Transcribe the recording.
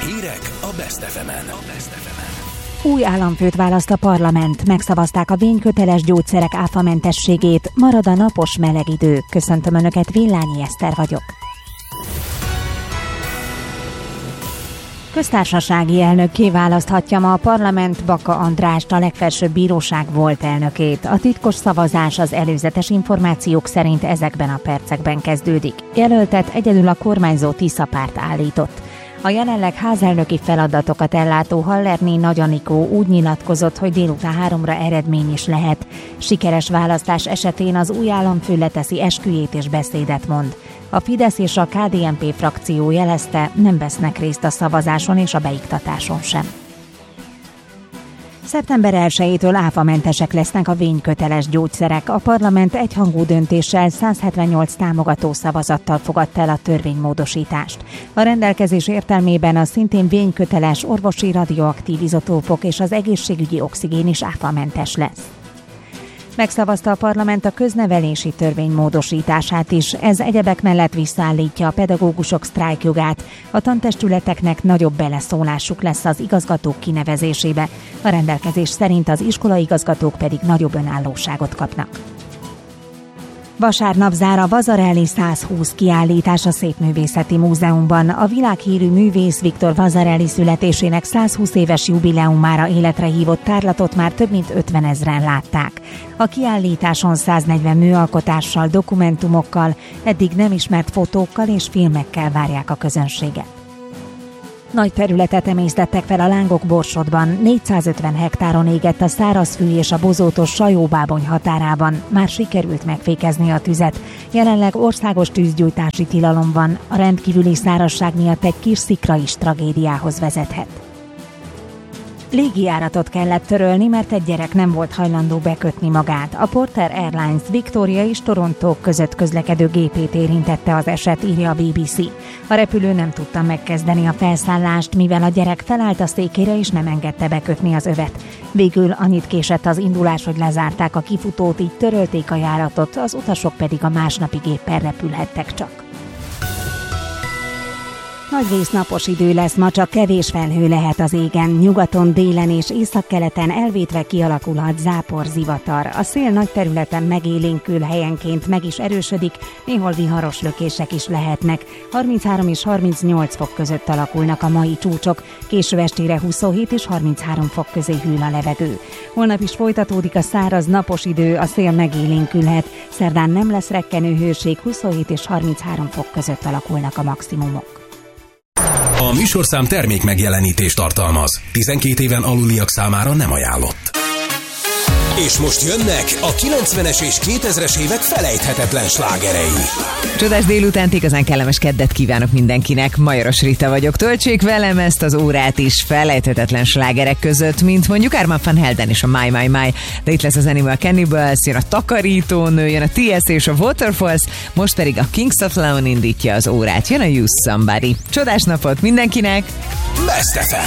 Hírek a Best FM-en. Új államfőt választ a parlament, megszavazták a vényköteles gyógyszerek áfamentességét, marad a napos meleg idő. Köszöntöm Önöket, Villányi Eszter vagyok. Köztársasági elnökké választhatja ma a parlament Baka Andrást, a legfelsőbb bíróság volt elnökét. A titkos szavazás az előzetes információk szerint ezekben a percekben kezdődik. Jelöltet egyedül a kormányzó Tisza párt állított. A jelenleg házelnöki feladatokat ellátó Hallerné Nagy Anikó úgy nyilatkozott, hogy délután 3-ra eredmény is lehet. Sikeres választás esetén az új államfő leteszi esküjét és beszédet mond. A Fidesz és a KDNP frakció jelezte, nem vesznek részt a szavazáson és a beiktatáson sem. Szeptember 1-től áfamentesek lesznek a vényköteles gyógyszerek. A parlament egyhangú döntéssel 178 támogató szavazattal fogadta el a törvénymódosítást. A rendelkezés értelmében a szintén vényköteles orvosi radioaktív izotópok és az egészségügyi oxigén is áfamentes lesz. Megszavazta a parlament a köznevelési törvény módosítását is. Ez egyebek mellett visszaállítja a pedagógusok sztrájkjogát. A tantestületeknek nagyobb beleszólásuk lesz az igazgatók kinevezésébe. A rendelkezés szerint az iskolaigazgatók pedig nagyobb önállóságot kapnak. Vasárnap zár a Vasarely 120 kiállítás a Szépművészeti Múzeumban. A világhírű művész Viktor Vasarely születésének 120 éves jubileumára életre hívott tárlatot már több mint 50 000-en látták. A kiállításon 140 műalkotással, dokumentumokkal, eddig nem ismert fotókkal és filmekkel várják a közönséget. Nagy területet emésztettek fel a lángok Borsodban, 450 hektáron égett a Szárazfű és a Bozótos Sajóbábony határában. Már sikerült megfékezni a tüzet. Jelenleg országos tűzgyújtási tilalom van, a rendkívüli szárazság miatt egy kis szikra is tragédiához vezethet. Légijáratot kellett törölni, mert egy gyerek nem volt hajlandó bekötni magát. A Porter Airlines Victoria és Toronto között közlekedő gépét érintette az eset, írja a BBC. A repülő nem tudta megkezdeni a felszállást, mivel a gyerek felállt a székére és nem engedte bekötni az övet. Végül annyit késett az indulás, hogy lezárták a kifutót, így törölték a járatot, az utasok pedig a másnapi géppel repülhettek csak. Nagyrészt napos idő lesz, ma csak kevés felhő lehet az égen. Nyugaton, délen és északkeleten elvétve kialakulhat zápor, zivatar. A szél nagy területen megélénkül, helyenként meg is erősödik, néhol viharos lökések is lehetnek. 33 és 38 fok között alakulnak a mai csúcsok, késő estére 27 és 33 fok közé hűl a levegő. Holnap is folytatódik a száraz, napos idő, a szél megélénkülhet. Szerdán nem lesz rekkenő hőség, 27 és 33 fok között alakulnak a maximumok. A műsorszám termék megjelenítést tartalmaz. 12 éven aluliak számára nem ajánlott. És most jönnek a 90-es és 2000-es évek felejthetetlen slágerei. Csodás délutánt, igazán kellemes keddet kívánok mindenkinek. Majoros Rita vagyok. Töltsék velem ezt az órát is felejthetetlen slágerek között, mint mondjuk Armand van Helden és a My My My. De itt lesz az Animal Cannibals, jön a Takarítónő, jön a TS és a Waterfalls, most pedig a Kings of Leon indítja az órát. Jön a Use Somebody. Csodás napot mindenkinek! Best FM.